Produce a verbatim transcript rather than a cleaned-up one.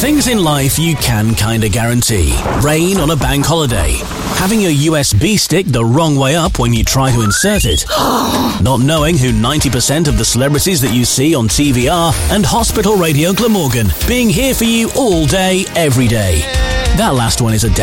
Things in life you can kinda guarantee. Rain on a bank holiday. Having your U S B stick the wrong way up when you try to insert it. Not knowing who ninety percent of the celebrities that you see on T V are. And Hospital Radio Glamorgan being here for you all day, every day. That last one is a